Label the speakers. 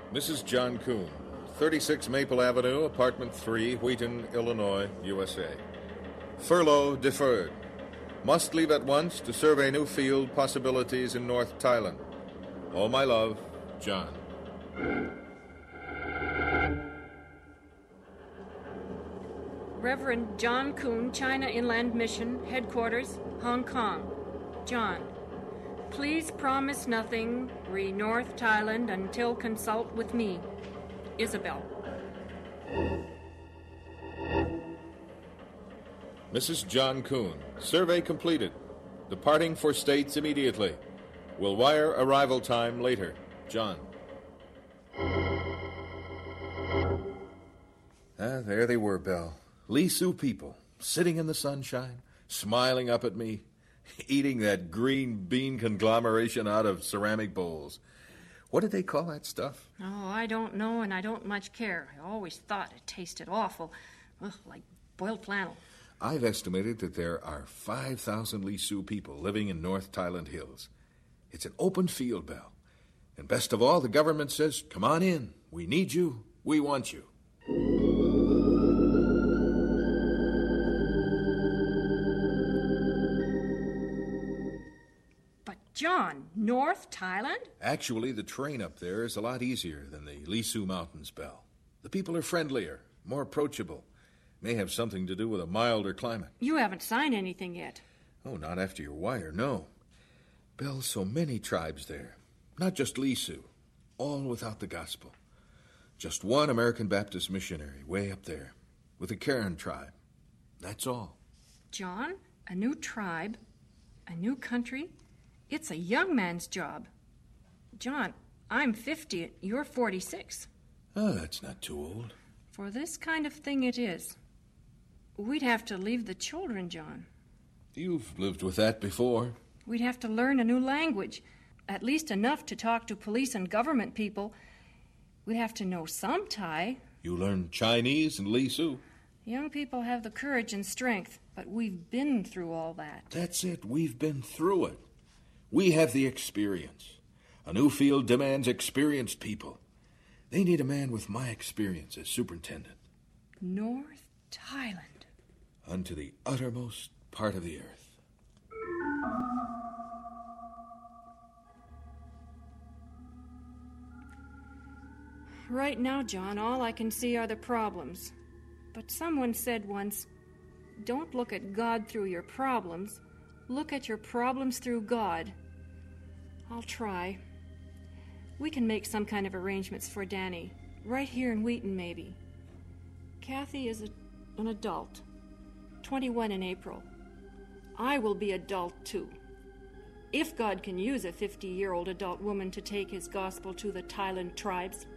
Speaker 1: Mrs. John Kuhn, 36 Maple Avenue, Apartment 3, Wheaton, Illinois, USA. Furlough deferred. Must leave at once to survey new field possibilities in North Thailand. All my love, John.
Speaker 2: Reverend John Kuhn, China Inland Mission, Headquarters, Hong Kong. John, please promise nothing re North Thailand until consult with me. Isabel.
Speaker 1: Mrs. John Kuhn, survey completed. Departing for States immediately. Will wire arrival time later. John. There they were, Belle. Lee Sioux people, sitting in the sunshine, smiling up at me, eating that green bean conglomeration out of ceramic bowls. What did they call that stuff?
Speaker 2: Oh, I don't know, and I don't much care. I always thought it tasted awful. Ugh, like boiled flannel.
Speaker 1: I've estimated that there are 5,000 Lee Sioux people living in North Thailand Hills. It's an open field, Belle. And best of all, the government says, come on in. We need you. We want you.
Speaker 2: John, North Thailand?
Speaker 1: Actually, the train up there is a lot easier than the Lee Sioux Mountains, Belle. The people are friendlier, more approachable. May have something to do with a milder climate.
Speaker 2: You haven't signed anything yet.
Speaker 1: Oh, not after your wire, no. Belle, so many tribes there. Not just Lee Sioux. All without the gospel. Just one American Baptist missionary way up there, with the Karen tribe. That's all.
Speaker 2: John, a new tribe, a new country. It's a young man's job. John, I'm 50. You're 46.
Speaker 1: Oh, that's not too old.
Speaker 2: For this kind of thing it is. We'd have to leave the children, John.
Speaker 1: You've lived with that before.
Speaker 2: We'd have to learn a new language, at least enough to talk to police and government people. We'd have to know some Thai.
Speaker 1: You learn Chinese and Lee Sioux.
Speaker 2: Young people have the courage and strength, but we've been through all that.
Speaker 1: That's it. We've been through it. We have the experience. A new field demands experienced people. They need a man with my experience as superintendent.
Speaker 2: North Thailand.
Speaker 1: Unto the uttermost part of the earth.
Speaker 2: Right now, John, all I can see are the problems. But someone said once, don't look at God through your problems. Look at your problems through God. I'll try. We can make some kind of arrangements for Danny. Right here in Wheaton, maybe. Kathy is an adult. 21 in April. I will be adult, too. If God can use a 50-year-old adult woman to take his gospel to the Thailand tribes.